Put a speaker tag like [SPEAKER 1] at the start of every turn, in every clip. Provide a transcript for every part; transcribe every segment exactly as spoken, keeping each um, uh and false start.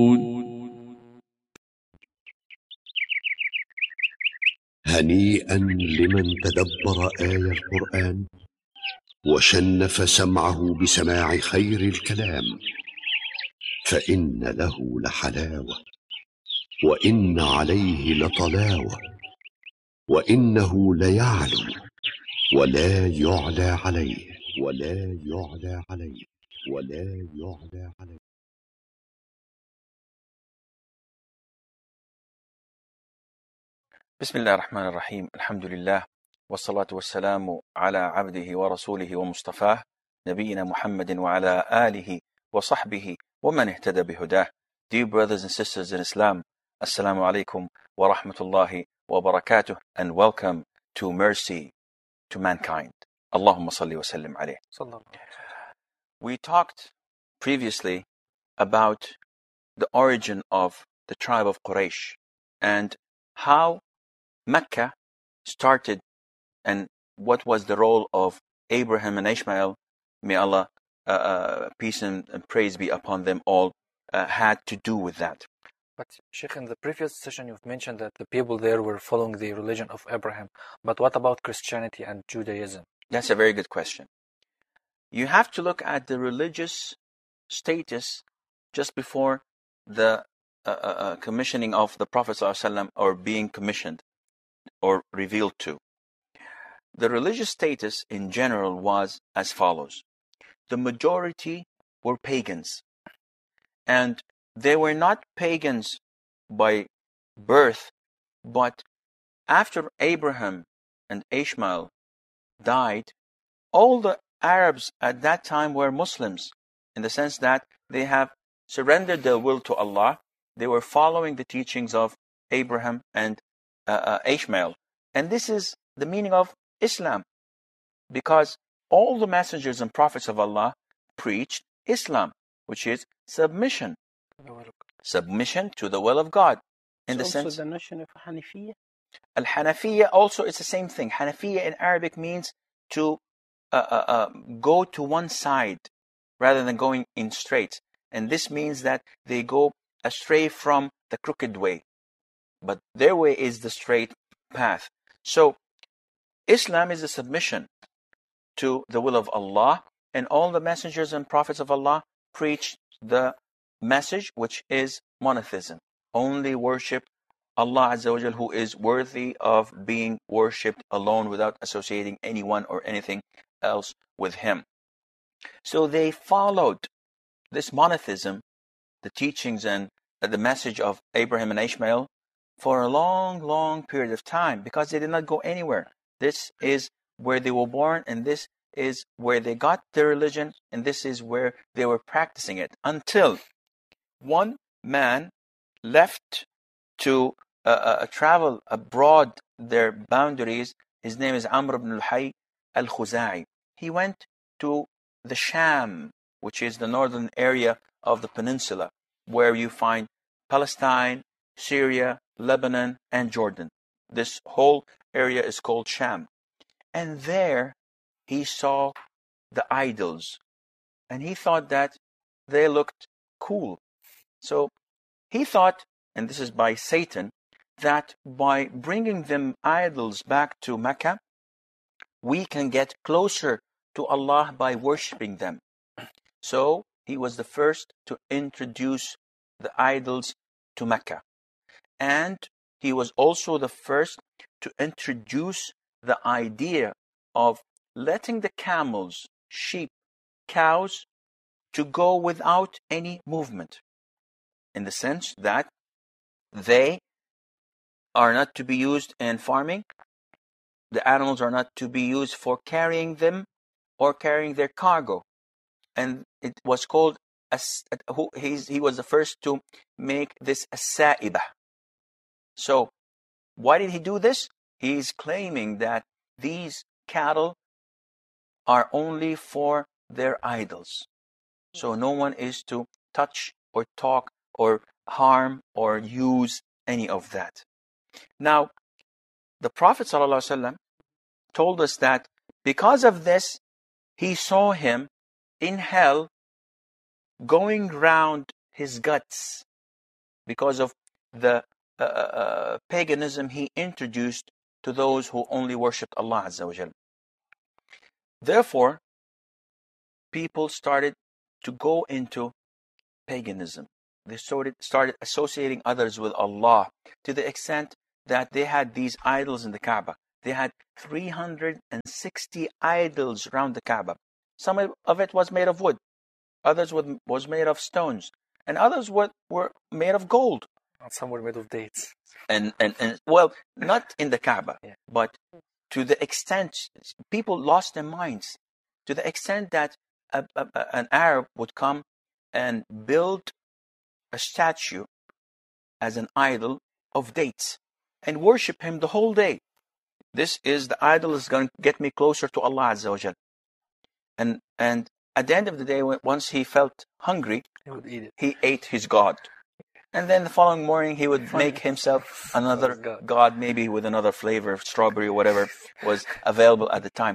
[SPEAKER 1] هنيئا لمن تدبر آي القرآن وشنف سمعه بسماع خير الكلام، فإن له لحلاوة وإن عليه لطلاوة، وإنه ليعلو ولا يعلى عليه ولا يعلى عليه ولا يعلى عليه.
[SPEAKER 2] بسم الله الرحمن الرحيم. الحمد لله والصلاة والسلام على عبده ورسوله ومصطفاه نبينا محمد وعلى آله وصحبه ومن اهتدى بهداه. Dear brothers and sisters in Islam, Assalamu alaikum wa rahmatullahi wa barakatuh, and welcome to Mercy to Mankind. Allahumma salli wa sallim alayh. We talked previously about the origin of the tribe of Quraysh and how Mecca started and what was the role of Abraham and Ishmael, may Allah, uh, uh, peace and, and praise be upon them all, uh, had to do with that.
[SPEAKER 3] But Sheikh, in the previous session you've mentioned that the people there were following the religion of Abraham. But what about Christianity and Judaism?
[SPEAKER 2] That's a very good question. You have to look at the religious status just before the uh, uh, commissioning of the Prophet ﷺ, or being commissioned or revealed to. The religious status in general was as follows. The majority were pagans, and they were not pagans by birth, but after Abraham and Ishmael died, all the Arabs at that time were Muslims, in the sense that they have surrendered their will to Allah. They were following the teachings of Abraham and uh, uh, Ishmael. And this is the meaning of Islam, because all the messengers and prophets of Allah preached Islam, which is submission. Submission to the will of God. In
[SPEAKER 4] it's
[SPEAKER 2] the
[SPEAKER 4] also
[SPEAKER 2] sense,
[SPEAKER 4] the notion of Hanafiya.
[SPEAKER 2] Al-Hanafiya also is the same thing. Hanafiya in Arabic means to uh, uh, uh, go to one side rather than going in straight. And this means that they go astray from the crooked way, but their way is the straight path. So Islam is a submission to the will of Allah, and all the messengers and prophets of Allah preach the message, which is monotheism. Only worship Allah Azza wa Jal, who is worthy of being worshipped alone without associating anyone or anything else with him. So they followed this monotheism, the teachings and the message of Abraham and Ishmael, for a long, long period of time, because they did not go anywhere. This is where they were born, and this is where they got their religion, and this is where they were practicing it, until one man left to uh, uh, travel abroad their boundaries. His name is Amr ibn al-Hayy al-Khuza'i. He went to the Sham, which is the northern area of the peninsula, where you find Palestine, Syria, Lebanon, and Jordan. This whole area is called Sham. And there he saw the idols, and he thought that they looked cool. So he thought, and this is by Satan, that by bringing them idols back to Mecca, we can get closer to Allah by worshipping them. So he was the first to introduce the idols to Mecca. And he was also the first to introduce the idea of letting the camels, sheep, cows to go without any movement, in the sense that they are not to be used in farming. The animals are not to be used for carrying them or carrying their cargo. And it was called, as, who, he's, he was the first to make this as-sa'ibah. So why did he do this? He's claiming that these cattle are only for their idols. So no one is to touch or talk or harm or use any of that. Now, the Prophet ﷺ told us that because of this, he saw him in hell going round his guts because of the uh, uh, paganism he introduced to those who only worshipped Allah Azza wa Jal. Therefore, people started to go into paganism. They started, started associating others with Allah to the extent that they had these idols in the Kaaba. They had three hundred sixty idols around the Kaaba. Some of it was made of wood, others was made of stones, and others were, were made of gold.
[SPEAKER 3] And some were made of dates.
[SPEAKER 2] And, and, and well, not in the Kaaba,
[SPEAKER 3] Yeah.
[SPEAKER 2] but to the extent people lost their minds, to the extent that a, a, an Arab would come and build a statue as an idol of dates and worship him the whole day. This is the idol is going to get me closer to Allah Azza wa Jal. And, and at the end of the day, once he felt hungry,
[SPEAKER 3] He would eat it.
[SPEAKER 2] he ate his God. And then the following morning, he would
[SPEAKER 3] Funny.
[SPEAKER 2] make himself another
[SPEAKER 3] God.
[SPEAKER 2] God, maybe with another flavor, strawberry or whatever was available at the time.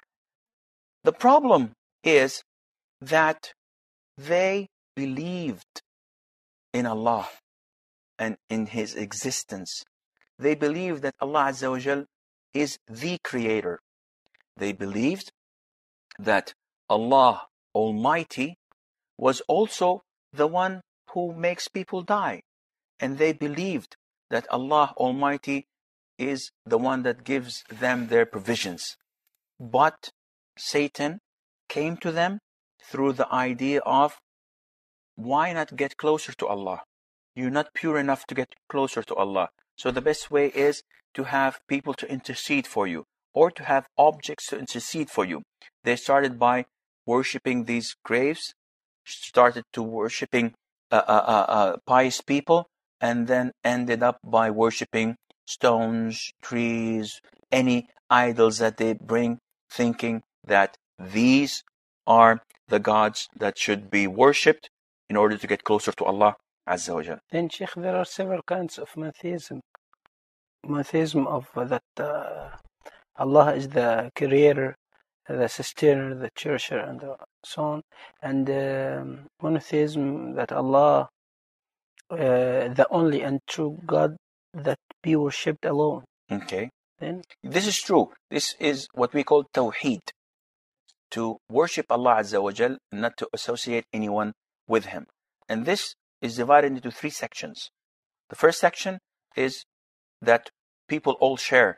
[SPEAKER 2] The problem is that they believed in Allah and in His existence. They believed that Allah Azza wa Jal is the Creator. They believed that Allah Almighty was also the one who makes people die. And they believed that Allah Almighty is the one that gives them their provisions. But Satan came to them through the idea of, why not get closer to Allah? You're not pure enough to get closer to Allah. So the best way is to have people to intercede for you, or to have objects to intercede for you. They started by worshipping these graves, started to worshipping uh, uh, uh, uh, pious people, and then ended up by worshipping stones, trees, any idols that they bring, thinking that these are the gods that should be worshipped in order to get closer to Allah Azza wa Jal.
[SPEAKER 4] Then, Sheikh, there are several kinds of monotheism. Monotheism of uh, that uh, Allah is the creator, the sustainer, the cherisher, and uh, so on. And um, monotheism that Allah, uh, the only and true God, that be worshipped alone.
[SPEAKER 2] Okay.
[SPEAKER 4] Then,
[SPEAKER 2] This is true. This is what we call Tawheed. To worship Allah Azza wa Jal, not to associate anyone with Him. And this is divided into three sections. The first section is that people all share,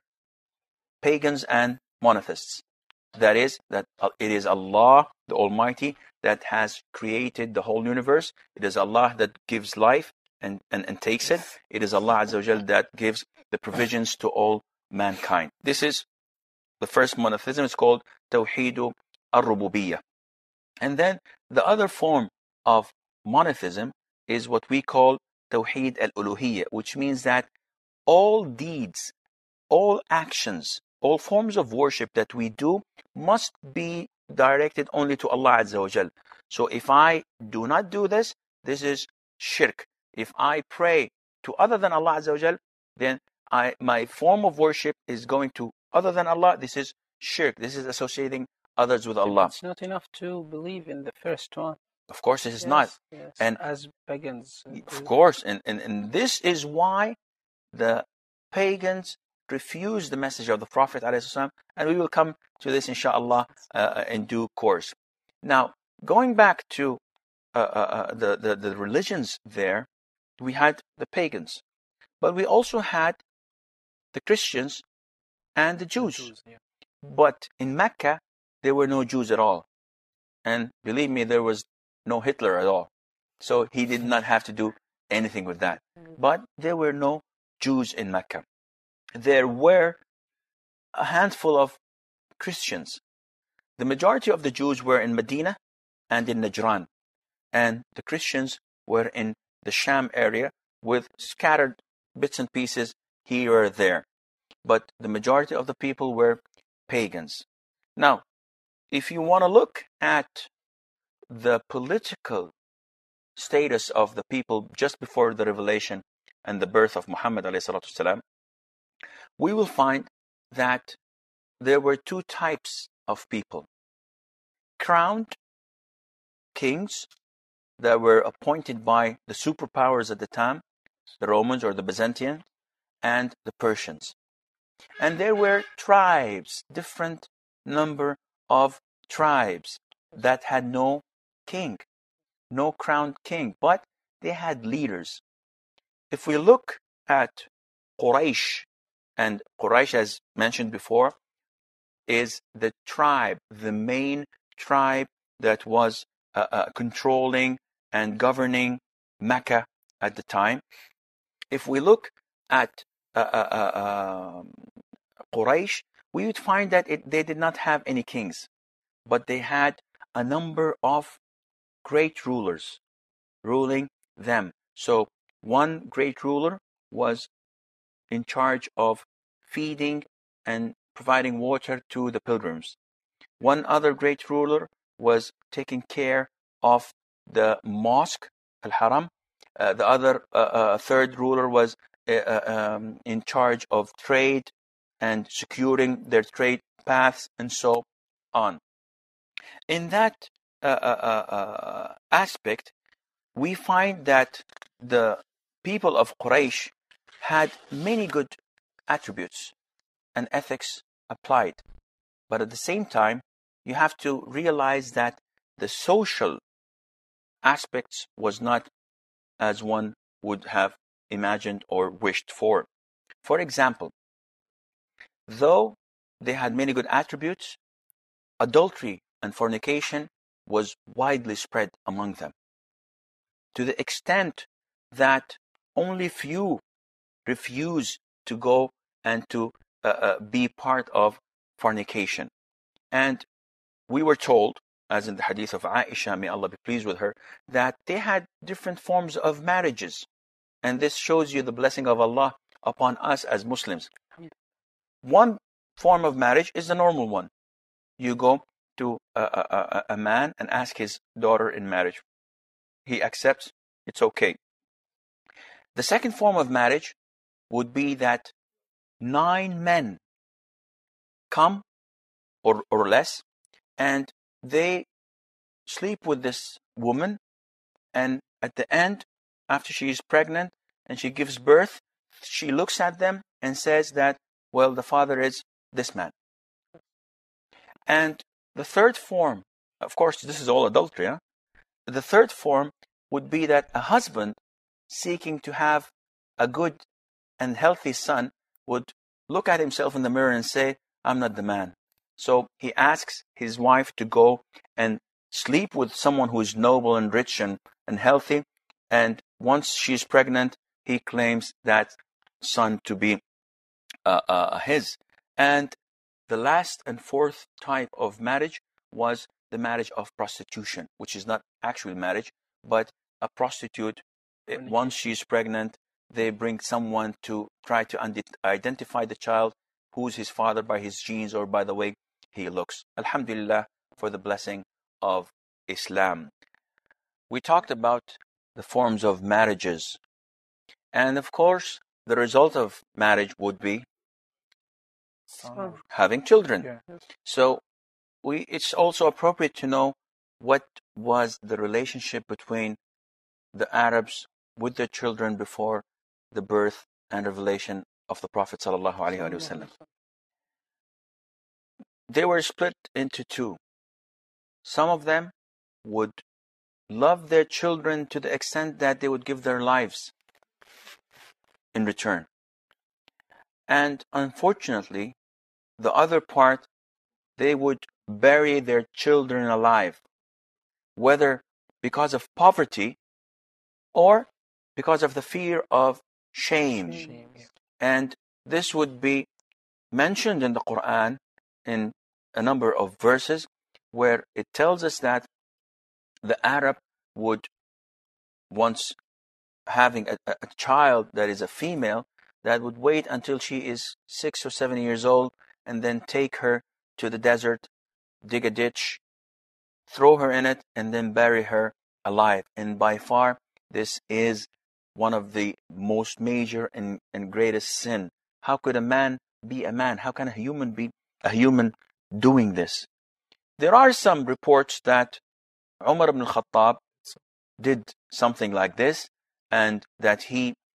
[SPEAKER 2] pagans and monotheists. That is, that it is Allah, the Almighty, that has created the whole universe. It is Allah that gives life and, and, and takes it. It is Allah Azza wa Jal that gives the provisions to all mankind. This is the first monotheism. It's called Tawheedu al-Rububiyyah. And then the other form of monotheism is what we call Tawheed al-Uluhiyyah, which means that all deeds, all actions, all forms of worship that we do must be directed only to Allah Azza wa Jal. So if I do not do this, this is shirk. If I pray to other than Allah Azza wa Jal, then I, my form of worship is going to other than Allah. This is shirk. This is associating others with Allah.
[SPEAKER 4] it's not enough to believe in the first one.
[SPEAKER 2] Of course, this is
[SPEAKER 4] Yes,
[SPEAKER 2] not.
[SPEAKER 4] yes,
[SPEAKER 2] And-
[SPEAKER 4] as pagans. uh,
[SPEAKER 2] Of
[SPEAKER 4] do.
[SPEAKER 2] course, and, and, and this is why the pagans refused the message of the Prophet ﷺ, and we will come to this inshallah uh, in due course. Now, going back to uh, uh, the, the, the religions there, we had the pagans, but we also had the Christians and the Jews.
[SPEAKER 3] Jews, yeah.
[SPEAKER 2] But in Mecca, there were no Jews at all. And believe me, there was no Hitler at all. So he did not have to do anything with that. But there were no Jews in Mecca. There were a handful of Christians. The majority of the Jews were in Medina and in Najran. And the Christians were in the Sham area with scattered bits and pieces here or there. But the majority of the people were pagans. Now, if you want to look at the political status of the people just before the revelation and the birth of Muhammad ﷺ, we will find that there were two types of people. Crowned kings that were appointed by the superpowers at the time, the Romans or the Byzantine, and the Persians. And there were tribes, different number of tribes that had no king, no crowned king, but they had leaders. If we look at Quraysh, and Quraysh, as mentioned before, is the tribe, the main tribe that was uh, uh, controlling and governing Mecca at the time. If we look at uh, uh, uh, Quraysh, we would find that it, they did not have any kings, but they had a number of great rulers ruling them. So one great ruler was in charge of feeding and providing water to the pilgrims. One other great ruler was taking care of the mosque, Al-Haram. Uh, the other uh, uh, third ruler was uh, um, in charge of trade and securing their trade paths and so on. In that uh, uh, uh, aspect, we find that the people of Quraysh had many good attributes and ethics applied. But at the same time, you have to realize that the social aspects was not as one would have imagined or wished for. For example, though they had many good attributes, adultery and fornication was widely spread among them, to the extent that only few refuse to go and to uh, uh, be part of fornication. And we were told, as in the hadith of Aisha, may Allah be pleased with her, that they had different forms of marriages. And this shows you the blessing of Allah upon us as Muslims. One form of marriage is the normal one. You go to a, a, a man and ask his daughter in marriage. He accepts, it's okay. The second form of marriage would be that nine men come or, or less, and they sleep with this woman, and at the end, after she is pregnant and she gives birth, she looks at them and says that, well, the father is this man. And the third form, of course, this is all adultery. Huh? The third form would be that a husband seeking to have a good and healthy son would look at himself in the mirror and say, I'm not the man. So he asks his wife to go and sleep with someone who is noble and rich and, and healthy. And once she's pregnant, he claims that son to be uh, uh, his. And the last and fourth type of marriage was the marriage of prostitution, which is not actual marriage, but a prostitute, once she's pregnant, they bring someone to try to identify the child, who's his father by his genes or by the way he looks. Alhamdulillah for the blessing of Islam. We talked about the forms of marriages. And of course, the result of marriage would be
[SPEAKER 3] Son.
[SPEAKER 2] having children.
[SPEAKER 3] Yeah.
[SPEAKER 2] So we, it's also appropriate to know what was the relationship between the Arabs with their children before the birth and revelation of the Prophet sallallahu alaihi wasallam. They were split into two. Some of them would love their children to the extent that they would give their lives in return. And unfortunately, the other part, they would bury their children alive, whether because of poverty or because of the fear of shame.
[SPEAKER 3] Shame, yeah.
[SPEAKER 2] And this would be mentioned in the Quran in a number of verses where it tells us that the Arab would, once having a, a child that is a female, that would wait until she is six or seven years old and then take her to the desert, dig a ditch, throw her in it, and then bury her alive. And by far, this is one of the most major and, and greatest sin. How could a man be a man? How can a human be a human doing this? There are some reports that Umar ibn al-Khattab did something like this, and that he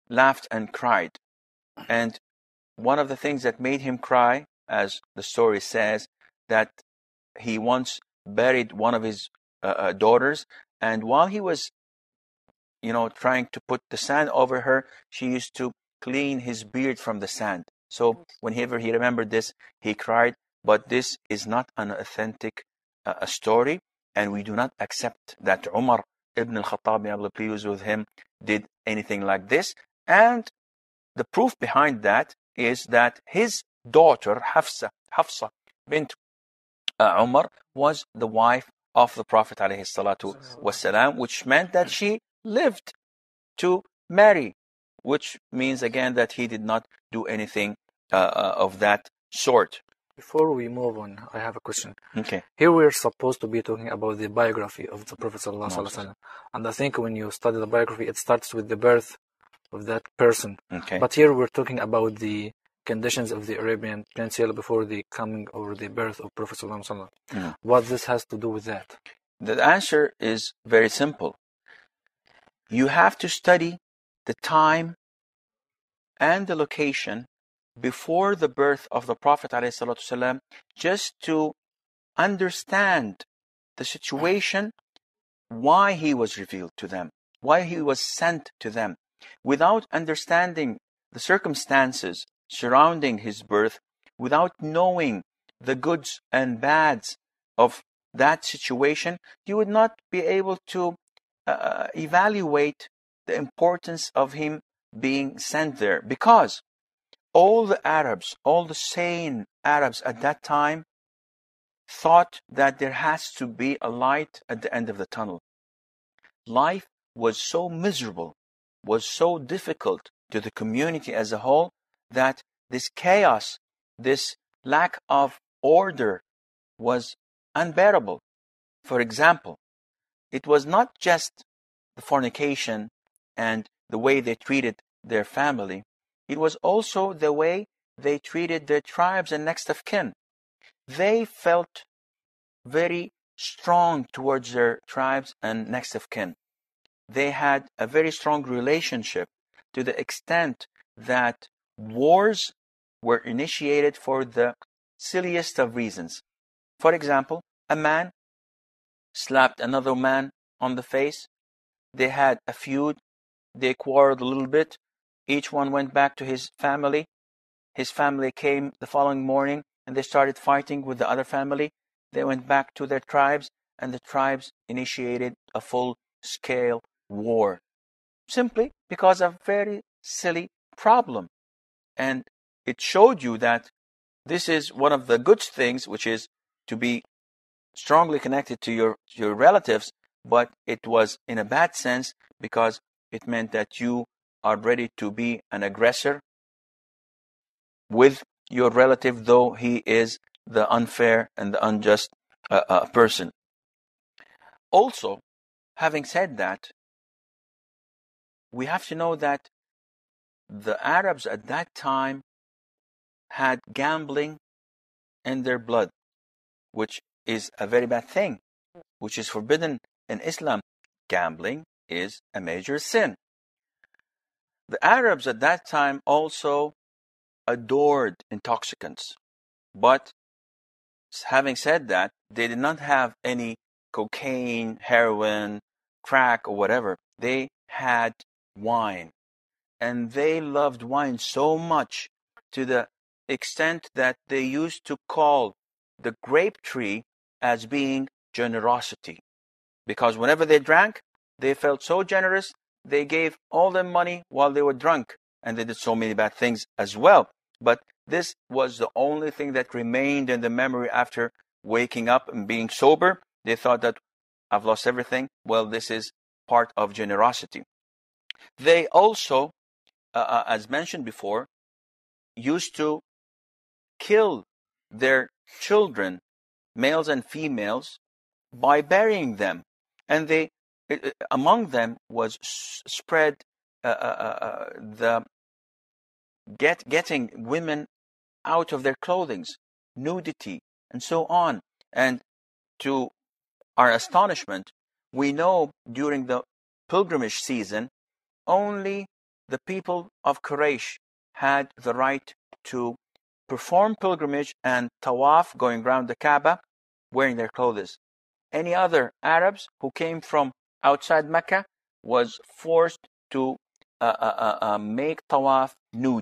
[SPEAKER 2] laughed and cried. And one of the things that made him cry, as the story says, that he once buried one of his uh, uh, daughters, and while he was, you know, trying to put the sand over her, she used to clean his beard from the sand. So whenever he remembered this, he cried. But this is not an authentic uh, story, and we do not accept that Umar ibn al-Khattab, may Allah be pleased with him, did anything like this. And the proof behind that is that his daughter, Hafsa, Hafsa bint uh, Umar, was the wife of the Prophet alayhi salatu wasalam, which meant that she lived to marry, which means again that he did not do anything uh, uh, of that sort.
[SPEAKER 3] Before we move on, I have a question.
[SPEAKER 2] Okay.
[SPEAKER 3] Here we're supposed to be talking about the biography of the Prophet sallallahu alaihi wasallam, and I think when you study the biography, it starts with the birth of that person.
[SPEAKER 2] Okay.
[SPEAKER 3] But here we're talking about the conditions of the Arabian Peninsula before the coming or the birth of Prophet sallallahu alaihi wasallam.
[SPEAKER 2] Mm.
[SPEAKER 3] What this has to do with that?
[SPEAKER 2] The answer is very simple. You have to study the time and the location before the birth of the Prophet ﷺ, just to understand the situation, why he was revealed to them, why he was sent to them. Without understanding the circumstances surrounding his birth, without knowing the goods and bads of that situation, you would not be able to uh, evaluate the importance of him being sent there, because all the Arabs, all the sane Arabs at that time thought that there has to be a light at the end of the tunnel. Life was so miserable, was so difficult to the community as a whole, that this chaos, this lack of order was unbearable. For example, it was not just the fornication and the way they treated their family. It was also the way they treated their tribes and next of kin. They felt very strong towards their tribes and next of kin. They had a very strong relationship, to the extent that wars were initiated for the silliest of reasons. For example, a man slapped another man on the face. They had a feud. They quarreled a little bit. Each one went back to his family. His family came the following morning and they started fighting with the other family. They went back to their tribes, and the tribes initiated a full-scale war, simply because of a very silly problem. And it showed you that this is one of the good things, which is to be strongly connected to your, your relatives, but it was in a bad sense, because it meant that you are ready to be an aggressor with your relative, though he is the unfair and the unjust uh, uh, person. Also, having said that, we have to know that the Arabs at that time had gambling in their blood, which is a very bad thing, which is forbidden in Islam. Gambling is a major sin. The Arabs at that time also adored intoxicants, but having said that, they did not have any cocaine, heroin, crack, or whatever. They had wine, and they loved wine so much, to the extent that they used to call the grape tree as being generosity, because whenever they drank, they felt so generous, they gave all their money while they were drunk, and they did so many bad things as well. But this was the only thing that remained in the memory after waking up and being sober. They thought that I've lost everything. Well, this is part of generosity. They also, uh, as mentioned before, used to kill their children, males and females, by burying them. And they, it, among them was spread uh, uh, uh, the get getting women out of their clothing, nudity, and so on. And to our astonishment, we know during the pilgrimage season, only the people of Quraysh had the right to perform pilgrimage and tawaf, going around the Kaaba, wearing their clothes. Any other Arabs who came from outside Mecca was forced to uh, uh, uh, make tawaf nude,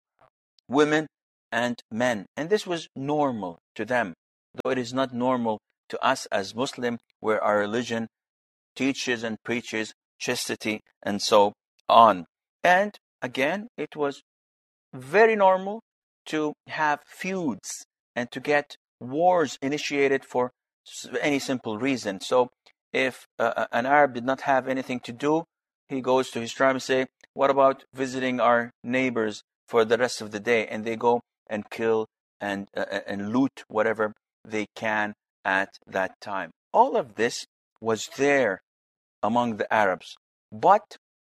[SPEAKER 2] women and men. And this was normal to them, though it is not normal to us as Muslim, where our religion teaches and preaches chastity and so on. And again, it was very normal to have feuds and to get wars initiated for any simple reason. So if uh, an Arab did not have anything to do, he goes to his tribe and say, what about visiting our neighbors for the rest of the day? And they go and kill and uh, and loot whatever they can at that time. All of this was there among the Arabs, but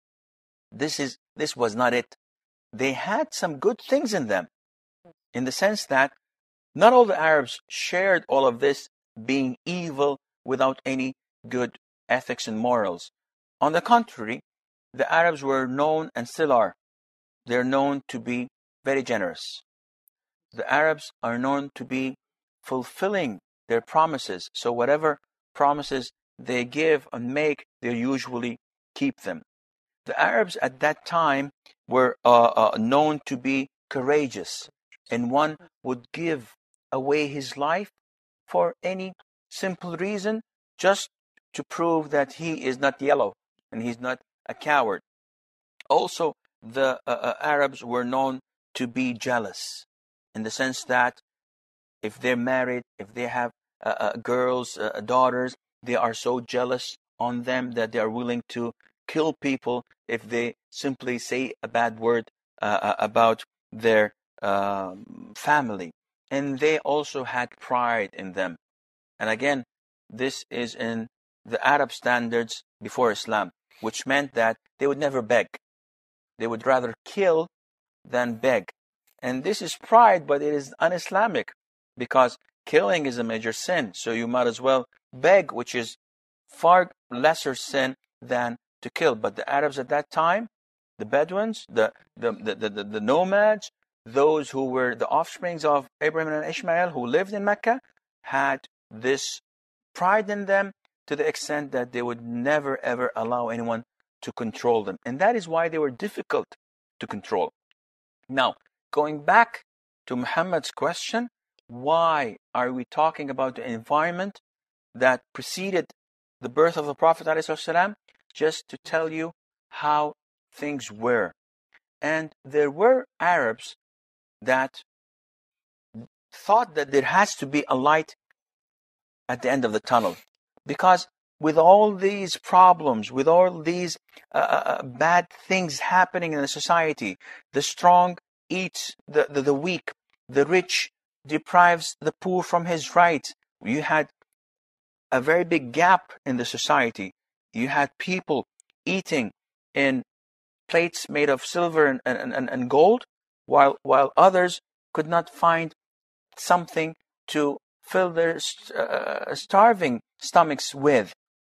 [SPEAKER 2] this is this was not it. They had some good things in them, in the sense that not all the Arabs shared all of this being evil without any good ethics and morals. On the contrary, the Arabs were known, and still are, they're known to be very generous. The Arabs are known to be fulfilling their promises. So whatever promises they give and make, they usually keep them. The Arabs at that time were uh, uh, known to be courageous, and one would give away his life for any simple reason, just to prove that he is not yellow and he's not a coward. Also, the uh, uh, Arabs were known to be jealous, in the sense that if they're married, if they have uh, uh, girls, uh, daughters, they are so jealous on them that they are willing to kill people if they simply say a bad word uh, about their um, family. And they also had pride in them. And again, this is in the Arab standards before Islam, which meant that they would never beg. They would rather kill than beg. And this is pride, but it is un-Islamic, because killing is a major sin. So you might as well beg, which is far lesser sin than to kill. But the Arabs at that time, the Bedouins, the the, the, the, the nomads, those who were the offsprings of Abraham and Ishmael, who lived in Mecca, had this pride in them to the extent that they would never ever allow anyone to control them. And that is why they were difficult to control. Now, going back to Muhammad's question, why are we talking about the environment that preceded the birth of the Prophet ﷺ? Just to tell you how things were. And there were Arabs that thought that there has to be a light at the end of the tunnel, because with all these problems, with all these uh, uh, bad things happening in the society, the strong eats the, the, the weak, the rich deprives the poor from his rights. You had a very big gap in the society. You had people eating in plates made of silver and, and, and, and gold, while while others could not find something to fill their uh, starving stomachs with.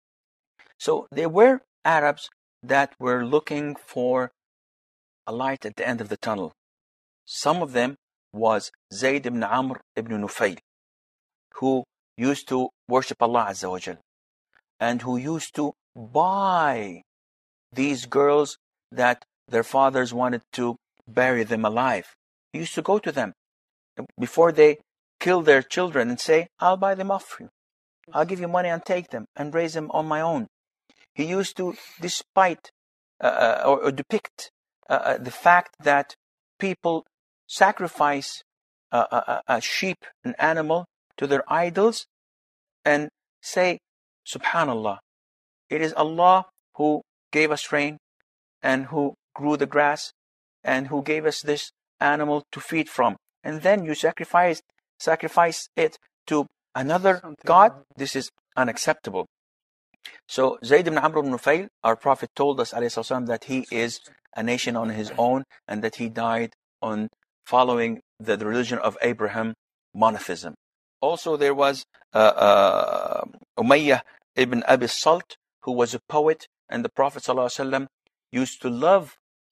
[SPEAKER 2] So there were Arabs that were looking for a light at the end of the tunnel. Some of them was Zayd ibn Amr ibn Nufayl, who used to worship Allah Azza wa Jal, and who used to buy these girls that their fathers wanted to bury them alive. He used to go to them before they kill their children and say, I'll buy them off for you. I'll give you money and take them and raise them on my own. He used to despite uh, or, or depict uh, the fact that people sacrifice a, a, a sheep, an animal, to their idols, and say, Subhanallah, it is Allah who gave us rain, and who grew the grass, and who gave us this animal to feed from. And then you sacrifice sacrifice it to another Something God. Like this is unacceptable. So Zayd ibn Amr ibn Nufayl, our Prophet told us alayhi that he is a nation on his own, and that he died on following the, the religion of Abraham, monotheism. Also there was uh, uh, Umayyah ibn Abi Salt, who was a poet, and the Prophet ﷺ used to love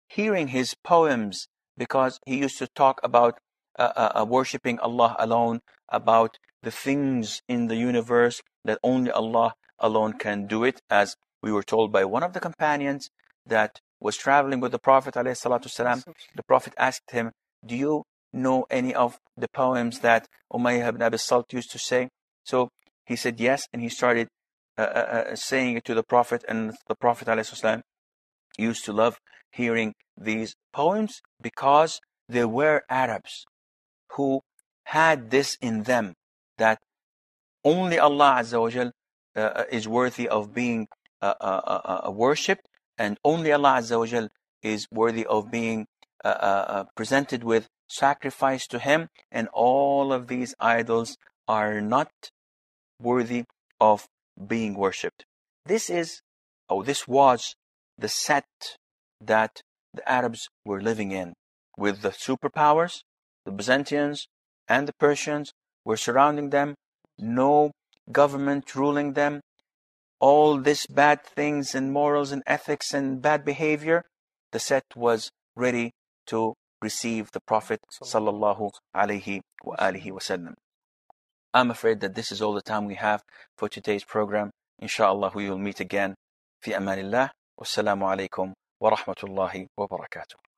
[SPEAKER 2] hearing his poems, because he used to talk about uh, uh, uh, worshipping Allah alone, about the things in the universe that only Allah alone can do it, as we were told by one of the companions that was traveling with the Prophet ﷺ. The Prophet asked him, do you know any of the poems that Umayyah ibn Abi Salt used to say? So he said yes, and he started uh, uh, saying it to the Prophet, and the Prophet ﷺ used to love hearing these poems because there were Arabs who had this in them, that only Allah Azza wa Jal uh, is worthy of being uh, uh, uh, worshipped, and only Allah Azza wa Jal is worthy of being uh, uh, presented with sacrifice to Him, and all of these idols are not worthy of being worshipped. This is, or this was, the set that the Arabs were living in, with the superpowers. The Byzantines and the Persians were surrounding them, no government ruling them, all these bad things and morals and ethics and bad behavior. The set was ready to receive the Prophet sallallahu alaihi wa alihi wasallam. I'm afraid that this is all the time we have for today's program. Inshallah, we will meet again. Fi amanillah. Wassalamu alaikum wa rahmatullahi wa barakatuh.